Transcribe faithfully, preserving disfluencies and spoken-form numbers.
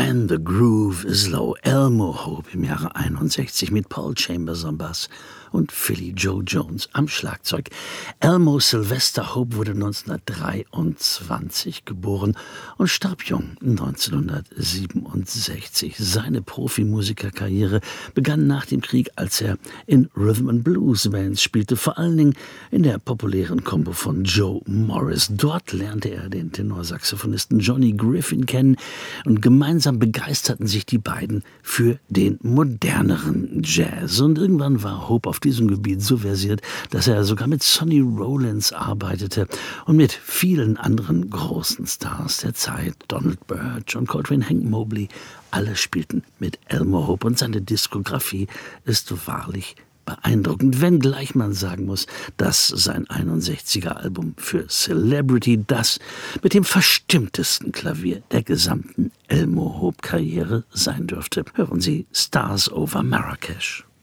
When the Groove is Low, Elmo Hope im Jahre einundsechzig mit Paul Chambers am Bass und Philly Joe Jones am Schlagzeug. Elmo Sylvester Hope wurde neunzehnhundertdreiundzwanzig geboren und starb jung neunzehnhundertsiebenundsechzig. Seine Profimusikerkarriere begann nach dem Krieg, als er in Rhythm and Blues Bands spielte, vor allen Dingen in der populären Combo von Joe Morris. Dort lernte er den Tenorsaxophonisten Johnny Griffin kennen und gemeinsam begeisterten sich die beiden für den moderneren Jazz. Und irgendwann war Hope auf diesem Gebiet so versiert, dass er sogar mit Sonny Rollins arbeitete und mit vielen anderen großen Stars der Zeit. Donald Byrd, John Coltrane, Hank Mobley, alle spielten mit Elmo Hope und seine Diskografie ist wahrlich beeindruckend, wenngleich man sagen muss, dass sein einundsechziger Album für Celebrity das mit dem verstimmtesten Klavier der gesamten Elmo Hope-Karriere sein dürfte. Hören Sie Stars over Marrakesh.